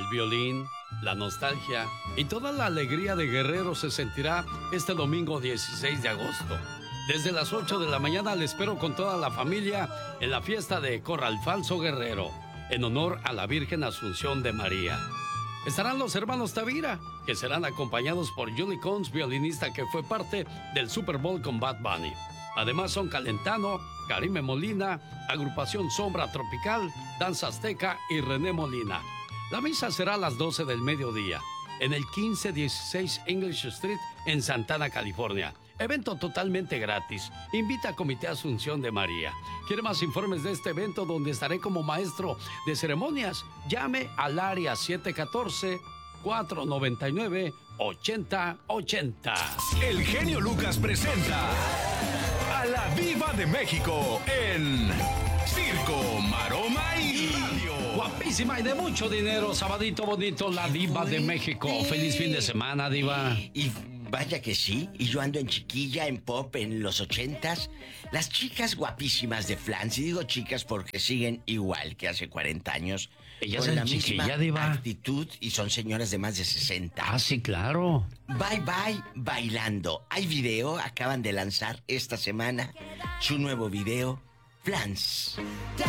violín, la nostalgia y toda la alegría de Guerrero se sentirá este domingo 16 de agosto. Desde las 8 de la mañana le espero con toda la familia en la fiesta de Corral Falso Guerrero, en honor a la Virgen Asunción de María. Estarán los hermanos Tavira, que serán acompañados por Julie Cons, violinista que fue parte del Super Bowl con Bad Bunny. Además son Calentano, Karime Molina, Agrupación Sombra Tropical, Danza Azteca y René Molina. La misa será a las 12 del mediodía, en el 1516 English Street, en Santana, California. Evento totalmente gratis. Invita a Comité Asunción de María. ¿Quiere más informes de este evento donde estaré como maestro de ceremonias? Llame al área 714-499-8080. El genio Lucas presenta a la Diva de México en Circo, Maroma y Radio. Guapísima y de mucho dinero, sabadito bonito, la Diva de México. Feliz fin de semana, Diva. Y vaya que sí, y yo ando en chiquilla, en pop, en los 80s. Las chicas guapísimas de Flans, y digo chicas porque siguen igual que hace 40 años. Ellas con la chiquilla, misma Diva. actitud, y son señoras de más de 60. Ah, sí, claro. Bye Bye Bailando. Hay video, acaban de lanzar esta semana su nuevo video, Flans.